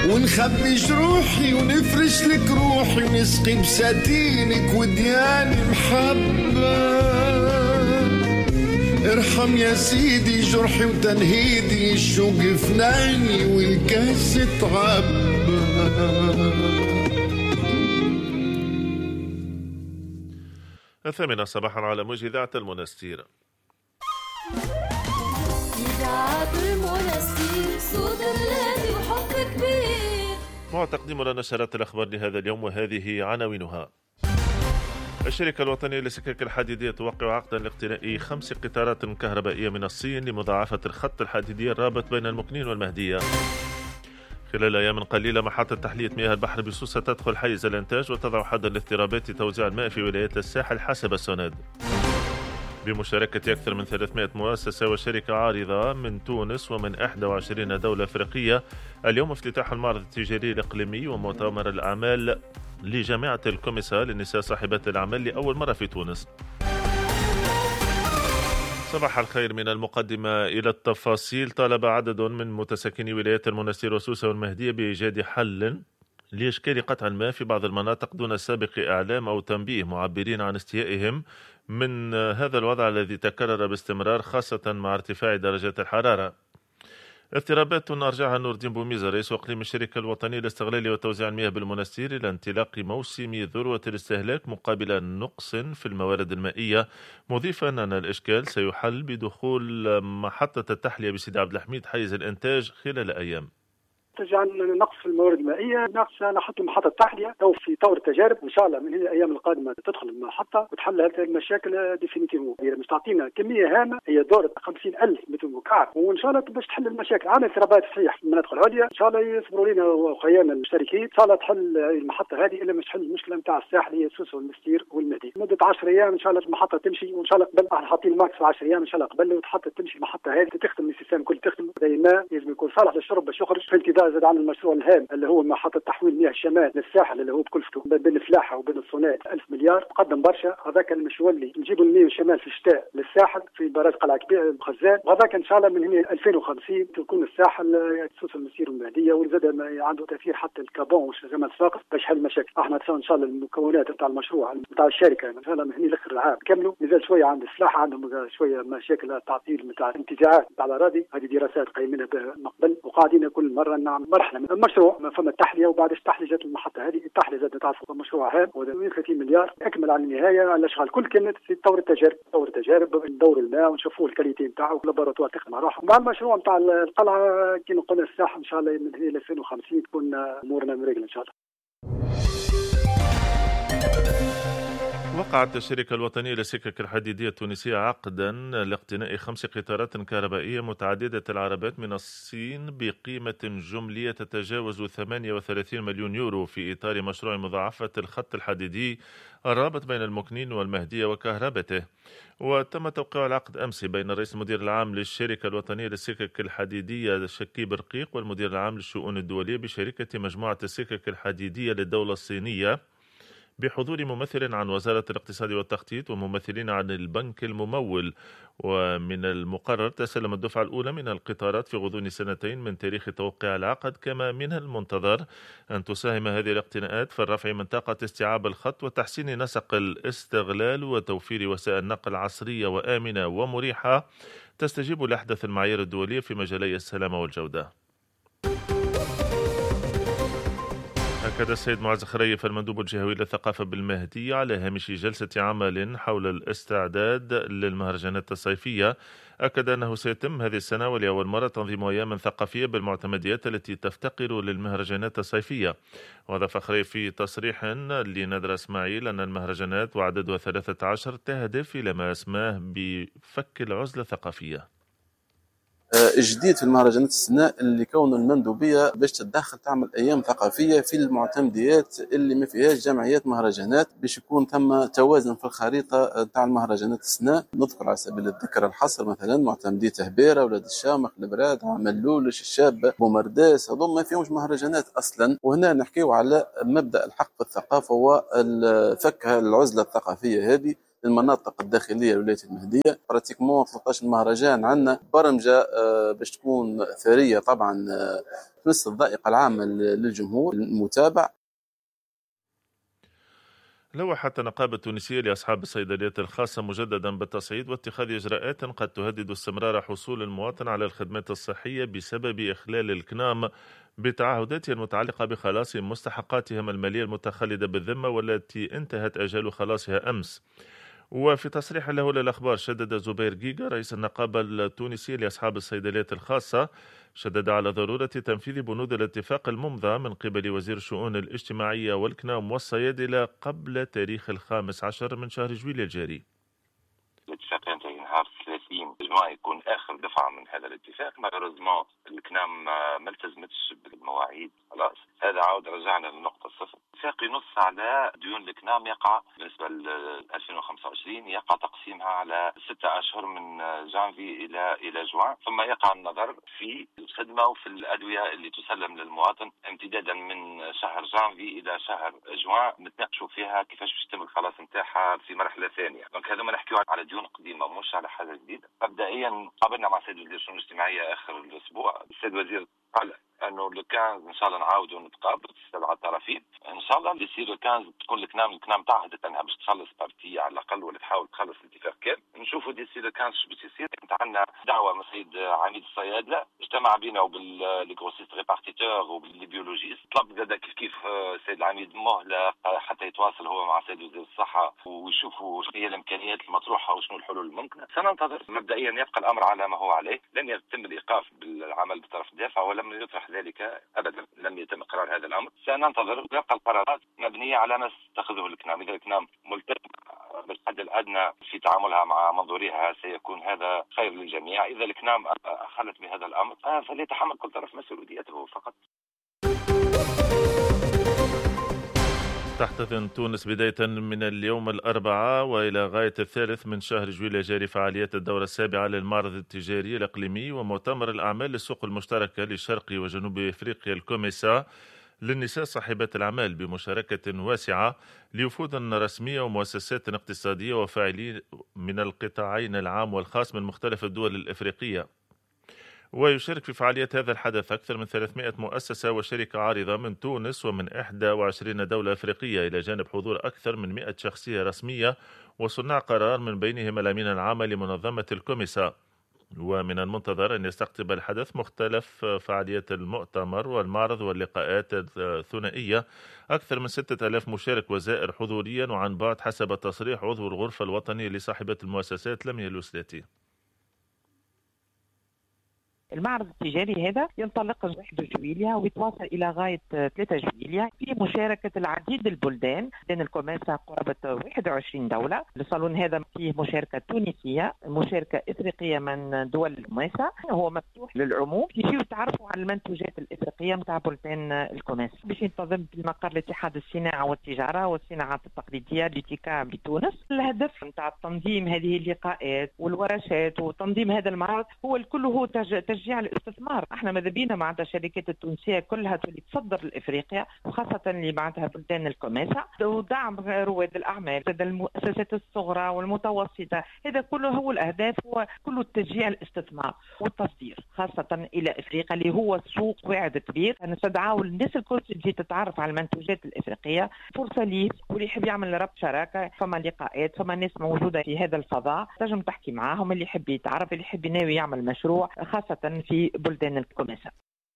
ونخبي جروحي ونفرش لك روحي ونسقي بساتينك ودياني محبة. ارحم يا سيدي جرحي وتنهيدي، الشوق فناني والكاس تعبى. 8 صباحا على موج إذاعة المنستير. إذاعة المنستير صوت الذي وحب كبير. مع تقديم لنا نشرات الأخبار لهذا اليوم، وهذه عناوينها. الشركة الوطنية للسكك الحديدية توقع عقدا لاقتناء 5 قطارات كهربائية من الصين لمضاعفة الخط الحديدي الرابط بين المكنين والمهدية. خلال أيام قليلة محطة تحلية مياه البحر بسوسة تدخل حيز الإنتاج وتضع حدا لاضطرابات توزيع الماء في ولايات الساحل حسب السند. بمشاركة أكثر من 300 مؤسسة وشركة عارضة من تونس ومن 21 دولة أفريقية، اليوم افتتاح المعرض التجاري الإقليمي ومؤتمر الأعمال لجامعة الكوميسا للنساء صاحبات الأعمال لأول مرة في تونس. صباح الخير. من المقدمة إلى التفاصيل. طالب عدد من متسكني ولايات المنستير وسوسة والمهدية بإيجاد حل لإشكال قطع الماء في بعض المناطق دون سابق إعلام أو تنبيه، معبرين عن استيائهم من هذا الوضع الذي تكرر باستمرار خاصة مع ارتفاع درجات الحرارة. اضطرابات أرجعها نور الدين بوميزة رئيس إقليم الشركة الوطنية لاستغلال وتوزيع المياه بالمنستير إلى انطلاق موسم ذروة الاستهلاك مقابل نقص في الموارد المائية، مضيفا أن الإشكال سيحل بدخول محطة التحلية بسيدي عبد الحميد حيز الإنتاج خلال أيام. عن نقص الموارد المائيه، نقص نحط محطه تحليه او في طور التجارب، وان شاء الله من الايام القادمه تدخل المحطه وتحل هذه المشاكل ديفينيتيفمون. مش تعطينا كميه هامه هي دورة 50,000 متر مكعب، وان شاء الله باش تحل المشاكل. عندنا اضطرابات صحيح في المناطق العليا، ان شاء الله يصبروا لنا وخيانا المشتركين، ان شاء الله تحل المحطه هذه الا مش تحل المشكله نتاع الساحل هي سوسه والمستير والمهدي. مده 10 ايام ان شاء الله المحطه تمشي، وان شاء الله قبل احنا حاطين ماكس 10 ايام ان شاء الله قبل وتحط تمشي المحطه هذه تخدم السيستم كل تخدم زي الماء لازم يكون صالح للشرب باش يخرج. في انتظار زاد عن المشروع الهام اللي هو محطة تحويل مياه الشمال للساحل اللي هو بكلفته بين الفلاحة وبين الصناعة 1000 مليار، قدم برشا. هذاك المشروع اللي نجيبوا المياه الشمال في الشتاء للساحل في براج قلعة كبيرة الخزان، وهذاك ان شاء الله من هنا 2050 تكون الساحل سوس المسير والمهدية، وزاد عنده تأثير حتى الكابون والشمال الساقط باش حل المشاكل. احنا ان شاء الله المكونات نتاع المشروع نتاع الشركة ان شاء الله من هنا لاخر العام كملوا. نزال شوية عند الفلاحة عندهم شوية مشاكل تعطيل نتاع انتزاعات نتاع الأراضي، هذه دراسات قايمينها بها من قبل، وقاعدين كل مرة نعمل مرحلة من المشروع. فما التحلية وبعد التحلية جات المحطة هذه، التحلية زاد تعرفوا مشروع هام وهذا 30 مليار أكمل على النهاية. الأشغال كل كانت في طور التجارب، ندور الماء ونشوفوا الكاليتي نتاعو، لابوراتوار تخدم على روحهم. مع المشروع نتاع القلعة كي قلنا الساحة إن شاء الله من هنا ل 2050 تكون أمورنا مريقلة إن شاء الله. وقعت الشركة الوطنية للسكك الحديدية التونسية عقدا لاقتناء 5 قطارات كهربائية متعددة العربات من الصين بقيمة جملية تتجاوز 38 مليون يورو في إطار مشروع مضاعفة الخط الحديدي الرابط بين المكنين والمهدية وكهربته. وتم توقيع العقد أمس بين الرئيس المدير العام للشركة الوطنية للسكك الحديدية شكيب رقيق والمدير العام للشؤون الدولية بشركة مجموعة السكك الحديدية للدولة الصينية، بحضور ممثل عن وزارة الاقتصاد والتخطيط وممثلين عن البنك الممول. ومن المقرر تسلم الدفعة الأولى من القطارات في غضون 2 سنين من تاريخ توقيع العقد، كما من المنتظر أن تساهم هذه الاقتناءات في الرفع من طاقة استيعاب الخط وتحسين نسق الاستغلال وتوفير وسائل نقل عصرية وآمنة ومريحة تستجيب لأحدث المعايير الدولية في مجالي السلامة والجودة. أكد السيد معز خريف المندوب الجهوي للثقافة بالمهدية على هامش جلسة عمل حول الاستعداد للمهرجانات الصيفية، أكد أنه سيتم هذه السنة ولأول مرة تنظيم أيام ثقافية بالمعتمديات التي تفتقر للمهرجانات الصيفية. وأضاف خريف في تصريح لنادر إسماعيل أن المهرجانات وعددها 13 تهدف إلى ما اسماه بفك العزلة الثقافية. الجديد في المهرجانات السنة اللي كون المندوبية باش تتدخل تعمل أيام ثقافية في المعتمديات اللي ما فيهاش جمعيات مهرجانات، باش يكون ثم توازن في الخريطة تاع المهرجانات السنة. نذكر على سبيل الذكر الحصر مثلا معتمدية هبيرة، ولاد الشامخ، البراد، عملولش، الشاب، بومرداس، هذول ما فيهمش مهرجانات أصلا. وهنا نحكيو على مبدأ الحق في الثقافة وفك العزلة الثقافية هذه المناطق الداخليه لولايه المهديه. براتيكمون 13 مهرجان عندنا برمجه باش تكون ثريه طبعا تمس الذائقه العامه للجمهور المتابع. لوحت النقابة التونسية لأصحاب الصيدليات الخاصة مجددا بالتصعيد واتخاذ إجراءات قد تهدد استمرار حصول المواطن على الخدمات الصحية بسبب إخلال الكنام بتعهداتها المتعلقة بخلاص مستحقاتهم المالية المتخلدة بالذمة والتي انتهت أجال خلاصها أمس. وفي تصريح له للأخبار شدد زبير جيجا رئيس النقابة التونسية لأصحاب الصيدليات الخاصة شدد على ضرورة تنفيذ بنود الاتفاق الممضى من قبل وزير الشؤون الاجتماعية والكنام والصيادلة قبل تاريخ 15 من شهر جويلية الجاري. الاتفاق ينتهي نهار 30 جوان يكون اخر دفعه من هذا الاتفاق. مالوريزمون الكنام ما التزمتش بالمواعيد، خلاص هذا عاود رجعنا للنقطه الصفر. الاتفاق ينص على ديون الكنام يقع بالنسبه ل 2025 يقع تقسيمها على 6 اشهر من جانفي الى جوان، ثم يقع النظر في الخدمه وفي الادويه اللي تسلم للمواطن امتدادا من شهر جانفي الى شهر جوان، نتناقشوا فيها كيفاش باش يتم الخلاص نتاعها في مرحله ثانيه. دونك هذا ما نحكيو على ديون قديمه مش على حاجه جديده. مبدئيا قابلنا مع السيد وزير الشؤون الاجتماعيه اخر الاسبوع، السيد وزير قال انه لو كان ان شاء الله نعاودوا نتقابلوا تستدعى الطرفين ان شاء الله يصير كان تكون الكنام تعهدت انها باش تخلص بارتيه على الاقل ولا تحاول تخلص الاتفاق كامل. نشوفوا ديسي لو كان باش يصير. كانت عندنا دعوه من السيد عميد الصيادله اجتمع بينا وبالجروسيست ريبارتيتور وبالبيولوجيست، طلب زاد كيف السيد العميد مهله حتى يتواصل هو مع السيد وزير الصحه ويشوفوا شنو هي الامكانيات المطروحه وشنو الحلول الممكنه. سننتظر. مبدئيا يبقى الامر على ما هو عليه، لن يتم الايقاف بالعمل بطرف الدافع ولم يطرح ذلك ابدا، لم يتم اقرار هذا الامر. سننتظر ويبقى القرارات مبنيه على ما تتخذه الكنام. اذا الكنام ملتزم بالحد الادنى في تعاملها مع منظوريها سيكون هذا خير للجميع. اذا الكنام اخلت بهذا الامر فليتحمل كل طرف مسؤوليته فقط. تحتضن تونس بداية من اليوم الأربعاء وإلى غاية 3 من شهر جويلية جاري فعاليات الدورة 7 للمعرض التجاري الإقليمي ومؤتمر الأعمال للسوق المشتركة لشرق وجنوب إفريقيا الكوميسا للنساء صاحبات الأعمال بمشاركة واسعة لوفود رسمية ومؤسسات اقتصادية وفاعلين من القطاعين العام والخاص من مختلف الدول الإفريقية. ويشارك في فعاليات هذا الحدث أكثر من 300 مؤسسة وشركة عارضة من تونس ومن 21 دولة أفريقية، إلى جانب حضور أكثر من 100 شخصية رسمية وصناع قرار من بينهم الأمين العام لمنظمة الكوميسا. ومن المنتظر أن يستقطب الحدث مختلف فعاليات المؤتمر والمعرض واللقاءات الثنائية أكثر من 6000 مشارك وزائر حضوريا وعن بعد حسب تصريح عضو الغرفة الوطنية لصاحبة المؤسسات لميا الوسلاتي. المعرض التجاري هذا ينطلق 1 جويلية ويتواصل إلى غاية 3 جويلية في مشاركة العديد البلدان الكوميسا قرابة 21 دولة. الصالون هذا فيه مشاركة تونسية، مشاركة إفريقية من دول الكوميسا، هو مفتوح للعموم يجيو يتعرفوا على المنتوجات الإفريقية متاع بلدان الكوميسا باش ينتظم في مقر الاتحاد الصناعة والتجارة والصناعات التقليدية لتيكا بتونس. الهدف متاع تنظيم هذه اللقاءات والورشات وتنظيم هذا المعرض هو الكل هو تشجيع الاستثمار. احنا ماذا بينا مع الشركات التونسيه كلها تولي تصدر لافريقيا وخاصه اللي بعدها بلدان الكوميسا، ودعم رواد الاعمال، المؤسسات الصغرى والمتوسطه، هذا كله هو الاهداف، هو كله تشجيع الاستثمار والتصدير خاصه الى افريقيا اللي هو سوق واعد كبير. نستدعوا الناس الكل تجي تتعرف على المنتوجات الافريقيه، فرصه ليه واللي يحب يعمل ربط شراكه، فما لقاءات، فما ناس موجوده في هذا الفضاء تنجم تحكي معاهم، اللي يحب يتعرف، اللي يحب يناوي يعمل مشروع خاصه في بلدان الكوميسا.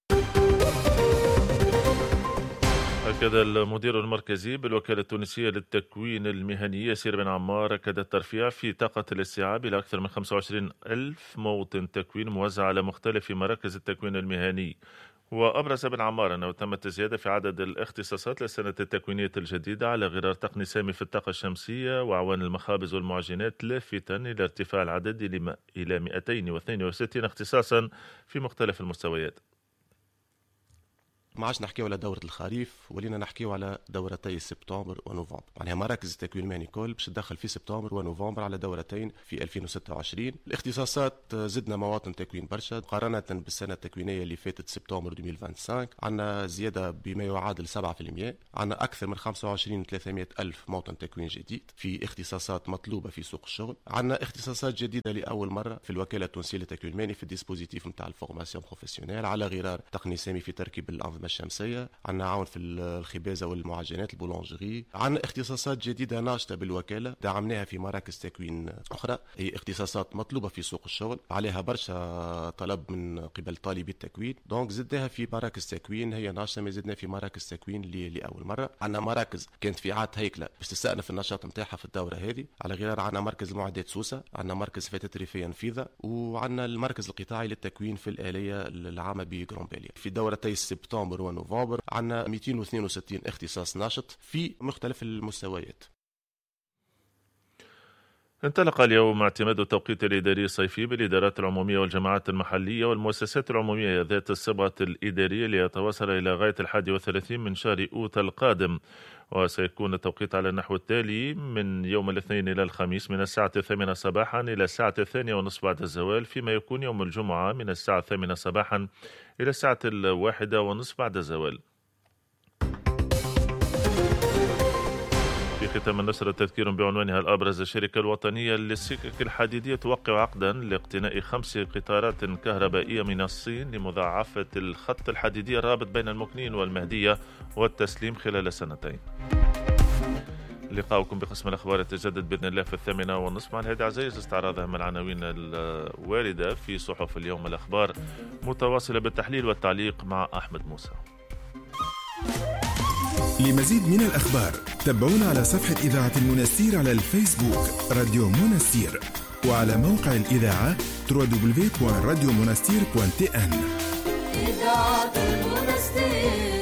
هكذا المدير المركزي بالوكالة التونسية للتكوين المهني ياسر بن عمار أكد الترفيع في طاقة الاستيعاب إلى أكثر من 25,000 موطن تكوين موزع على مختلف مراكز التكوين المهني. وأبرز بن عمار أنه تمت الزيادة في عدد الاختصاصات للسنة التكوينية الجديدة على غرار تقني سامي في الطاقة الشمسية وأعوان المخابز والمعجنات، لافتا إلى ارتفاع العدد إلى 262 اختصاصا في مختلف المستويات. ما عادش نحكيو على دورة الخريف، ولينا نحكيو على دورتي سبتمبر ونوفمبر. معناها مراكز التكوين المهني كل باش تدخل في سبتمبر ونوفمبر على دورتين في 2026. الاختصاصات زدنا مواطن تكوين برشا مقارنة بالسنة التكوينية اللي فاتت سبتمبر 2025. عندنا زيادة بما يعادل 7%. عندنا أكثر من 25,300 ألف موطن تكوين جديد في اختصاصات مطلوبة في سوق الشغل. عندنا اختصاصات جديدة لأول مرة في الوكالة التونسية للتكوين المهني في الديسبوزيتيف نتاع الفورماسيون بروفيسيونيل على غرار تقني سامي في تركيب الأنظمة الشمسية. عندنا عون في الخبازة والمعجنات البولونجري. عندنا اختصاصات جديدة ناشطة بالوكالة دعمناها في مراكز تكوين أخرى، هي اختصاصات مطلوبة في سوق الشغل عليها برشا طلب من قبل طالبي التكوين، دونك زدناها في مراكز تكوين هي ناشطة. ما زدنا في مراكز تكوين لأول مرة. عندنا مراكز كانت في عاد هيكلة باش تستأنف النشاط نتاعها في الدورة هذه على غرار. عندنا مركز المعدات سوسة، عندنا مركز فتاة ريفية نفيذة، وعندنا المركز القطاعي للتكوين في الآلية العامة بجرامبيليا. في دورتي سبتمبر ونوفمبر عندنا 262 اختصاص ناشط في مختلف المستويات. انطلق اليوم اعتماد التوقيت الإداري الصيفي بالإدارات العمومية والجماعات المحلية والمؤسسات العمومية ذات الصبغة الإدارية ليتواصل إلى غاية 31 من شهر أوت القادم. وسيكون التوقيت على النحو التالي: من يوم الاثنين إلى الخميس من الساعة 8 صباحا إلى الساعة 2:30 بعد الزوال، فيما يكون يوم الجمعة من الساعة 8 صباحا إلى الساعة 1:30 بعد الزوال. في ختام النشرة تذكير بعنوانها الأبرز: الشركة الوطنية للسكك الحديدية توقع عقدا لاقتناء 5 قطارات كهربائية من الصين لمضاعفة الخط الحديدي الرابط بين المكنين والمهدية والتسليم خلال 2 سنين. لقاؤكم بقسم الأخبار يتجدد بإذن الله في 8:30 مع الهادي عزيز. استعراض أهم العناوين الواردة في صحف اليوم الأخبار متواصلة بالتحليل والتعليق مع أحمد موسى. لمزيد من الأخبار تابعونا على صفحة إذاعة المنستير على الفيسبوك راديو منستير، وعلى موقع الإذاعة www.radiomonastir.tn. إذاعة المنستير.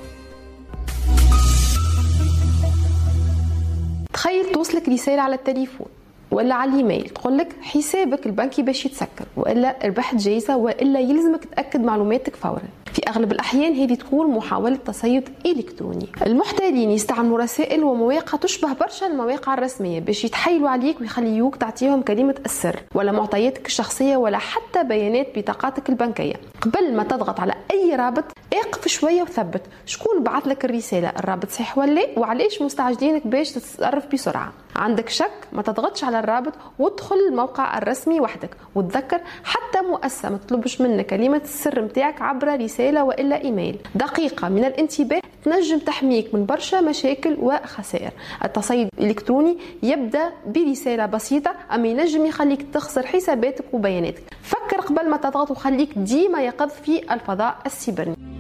تخيل توصلك رسالة على التليفون ولا على الايميل تقول لك حسابك البنكي باش يتسكر، والا ربحت جائزه، والا يلزمك تاكد معلوماتك فورا. في اغلب الاحيان هذه تكون محاوله تصيد الكتروني. المحتالين يستعملوا رسائل ومواقع تشبه برشا المواقع الرسميه باش يتحايلوا عليك ويخليوك تعطيهم كلمه السر ولا معطياتك الشخصيه ولا حتى بيانات بطاقاتك البنكيه. قبل ما تضغط على اي رابط اقف شويه وثبت شكون بعث لك الرساله، الرابط صحيح ولا، وعلاش مستعجلينك باش تتصرف بسرعه. عندك شك ما تضغطش على الرابط وادخل الموقع الرسمي وحدك، وتذكر حتى مؤسسه ما تطلبش منك كلمه السر نتاعك عبر رساله والا ايميل. دقيقه من الانتباه تنجم تحميك من برشا مشاكل وخسائر. التصيد الالكتروني يبدا برساله بسيطه اما ينجم يخليك تخسر حساباتك وبياناتك. فكر قبل ما تضغط وخليك ديما يقظ في الفضاء السيبراني.